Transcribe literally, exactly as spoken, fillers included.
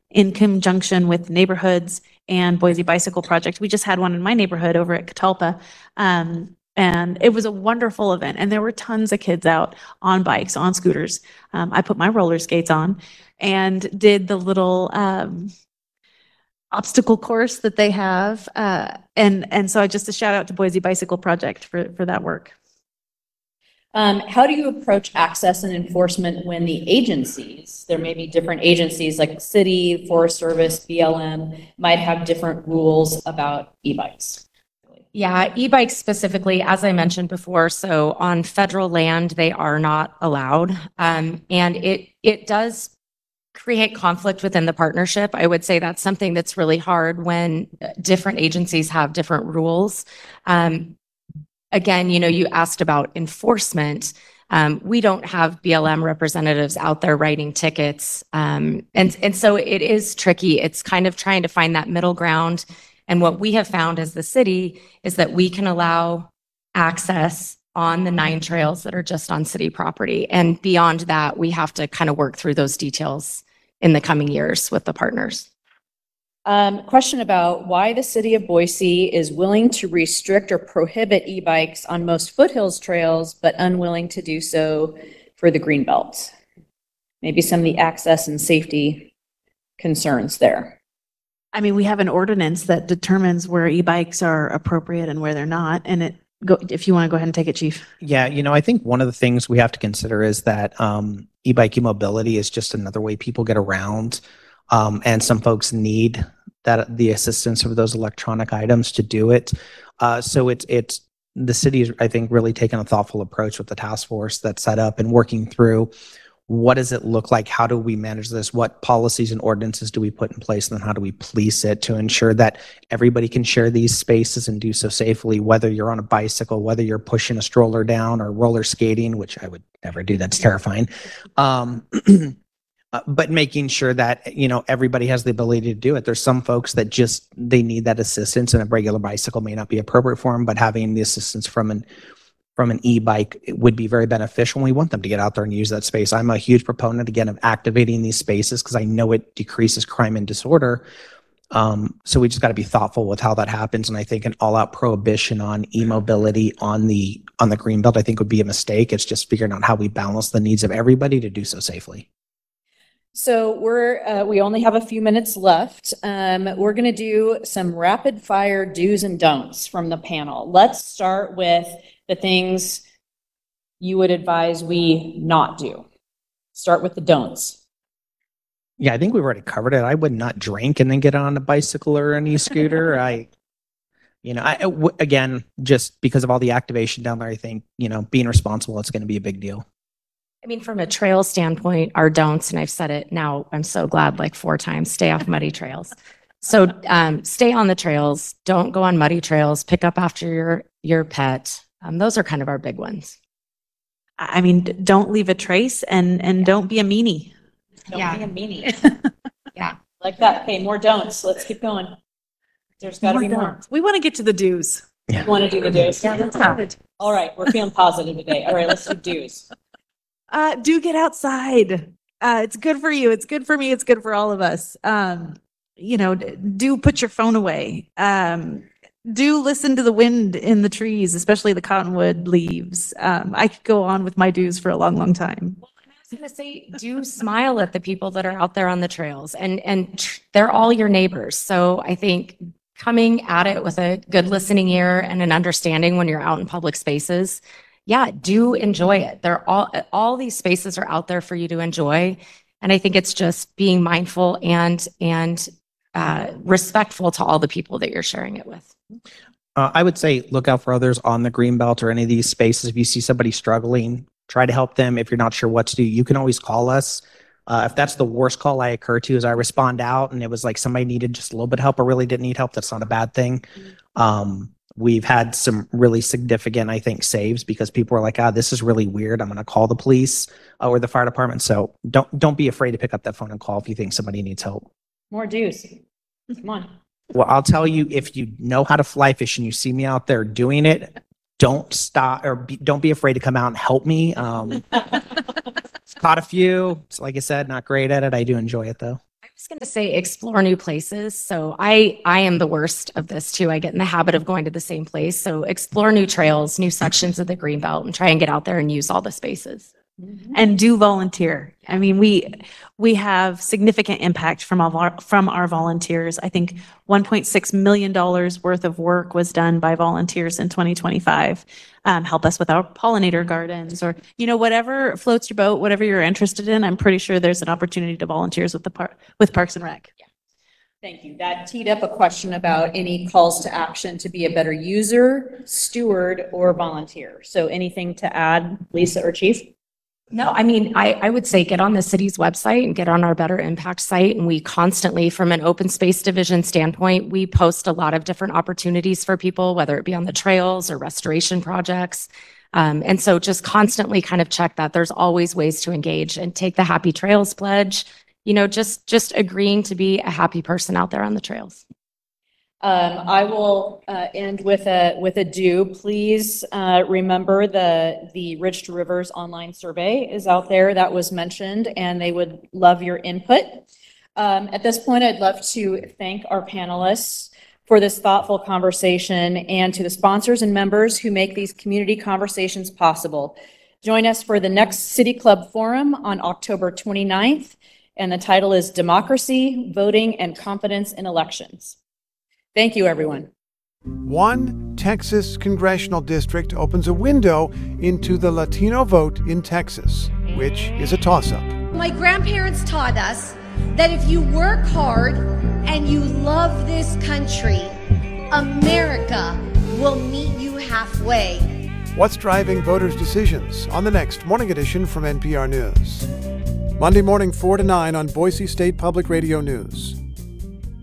in conjunction with neighborhoods and Boise Bicycle Project. We just had one in my neighborhood over at Catalpa. Um, and it was a wonderful event. And there were tons of kids out on bikes, on scooters. Um, I put my roller skates on and did the little um, obstacle course that they have. Uh, and, and so just a shout out to Boise Bicycle Project for, for that work. Um, how do you approach access and enforcement when the agencies, there may be different agencies like the city, Forest Service, B L M, might have different rules about e-bikes? Yeah, e-bikes specifically, as I mentioned before, so on federal land, they are not allowed. Um, and it it does create conflict within the partnership. I would say that's something that's really hard when different agencies have different rules. Um, Again, you know, you asked about enforcement. Um, we don't have B L M representatives out there writing tickets. Um, and, and so it is tricky. It's kind of trying to find that middle ground. And what we have found as the city is that we can allow access on the nine trails that are just on city property. And beyond that, we have to kind of work through those details in the coming years with the partners. Um, question about why the city of Boise is willing to restrict or prohibit e-bikes on most foothills trails, but unwilling to do so for the Greenbelt. Maybe some of the access and safety concerns there. I mean, we have an ordinance that determines where e-bikes are appropriate and where they're not. And it go, if you want to go ahead and take it, Chief. Yeah, you know, I think one of the things we have to consider is that um, e-bike e-mobility is just another way people get around. Um, and some folks need that the assistance of those electronic items to do it. Uh, so it's it's the city is, I think, really taking a thoughtful approach with the task force that's set up and working through what does it look like? How do we manage this? What policies and ordinances do we put in place? And then how do we police it to ensure that everybody can share these spaces and do so safely, whether you're on a bicycle, whether you're pushing a stroller down or roller skating, which I would never do. That's terrifying. Um, Uh, but making sure that, you know, everybody has the ability to do it. There's some folks that just, they need that assistance, and a regular bicycle may not be appropriate for them, but having the assistance from an from an e-bike would be very beneficial. And we want them to get out there and use that space. I'm a huge proponent, again, of activating these spaces because I know it decreases crime and disorder. Um, so we just got to be thoughtful with how that happens. And I think an all-out prohibition on e-mobility on the on the Greenbelt, I think, would be a mistake. It's just figuring out how we balance the needs of everybody to do so safely. So we're, uh, we only have a few minutes left. Um, we're going to do some rapid fire do's and don'ts from the panel. Let's start with the things you would advise we not do. Start with the don'ts. Yeah, I think we've already covered it. I would not drink and then get on a bicycle or an e-scooter. I, you know, I, w- again, just because of all the activation down there, I think, you know, being responsible, it's going to be a big deal. I mean, from a trail standpoint, our don'ts, and I've said it now, I'm so glad, like four times, stay off muddy trails. So um, stay on the trails, don't go on muddy trails, pick up after your, your pet. Um, those are kind of our big ones. I mean, don't leave a trace and, and don't be a meanie. Don't Yeah. be a meanie. Yeah. Like that. Okay, more don'ts. Let's keep going. There's got to be more. don'ts. We want to get to the do's. You want to do the do's? Yeah, that's good. All right, we're feeling positive today. All right, let's do do's. Uh, do get outside. Uh, it's good for you. It's good for me. It's good for all of us. Um, you know, d- do put your phone away. Um, do listen to the wind in the trees, especially the cottonwood leaves. Um, I could go on with my do's for a long, long time. I was going to say, do smile at the people that are out there on the trails, and, and tr- they're all your neighbors. So I think coming at it with a good listening ear and an understanding when you're out in public spaces, yeah, do enjoy it. They're all, all these spaces are out there for you to enjoy. And I think it's just being mindful and, and uh, respectful to all the people that you're sharing it with. Uh, I would say look out for others on the Greenbelt or any of these spaces. If you see somebody struggling, try to help them. If you're not sure what to do, you can always call us. Uh, if that's the worst call I occur to is I respond out and it was like somebody needed just a little bit of help or really didn't need help, that's not a bad thing. Um, We've had some really significant, I think, saves because people are like, ah, this is really weird. I'm going to call the police uh, or the fire department. So don't don't be afraid to pick up that phone and call if you think somebody needs help. More do's. Come on. Well, I'll tell you, if you know how to fly fish and you see me out there doing it, don't stop or be, don't be afraid to come out and help me. Um, caught a few. So like I said, not great at it. I do enjoy it though. I've was going to say explore new places. So I I am the worst of this too. I get in the habit of going to the same place. So explore new trails, new sections of the Greenbelt, and try and get out there and use all the spaces. And do volunteer. I mean, we, we have significant impact from all our, from our volunteers. I think one point six million dollars worth of work was done by volunteers in twenty twenty-five. Um, help us with our pollinator gardens or, you know, whatever floats your boat, whatever you're interested in. I'm pretty sure there's an opportunity to volunteers with the park, with Parks and Rec. Thank you. That teed up a question about any calls to action to be a better user, steward, or volunteer. So anything to add, Lisa or Chief? No, I mean, I, I would say get on the city's website and get on our Better Impact site. And we constantly, from an open space division standpoint, we post a lot of different opportunities for people, whether it be on the trails or restoration projects. Um, and so just constantly kind of check that. There's always ways to engage and take the Happy Trails pledge, you know, just, just agreeing to be a happy person out there on the trails. Um, I will uh, end with a with a do. Please uh, remember the the Ridge to Rivers online survey is out there that was mentioned, and they would love your input. Um, at this point, I'd love to thank our panelists for this thoughtful conversation and to the sponsors and members who make these community conversations possible. Join us for the next City Club Forum on October twenty-ninth, and the title is Democracy, Voting, and Confidence in Elections. Thank you, everyone. One Texas congressional district opens a window into the Latino vote in Texas, which is a toss-up. My grandparents taught us that if you work hard and you love this country, America will meet you halfway. What's driving voters' decisions on the next Morning Edition from N P R News. Monday morning, four to nine on Boise State Public Radio News.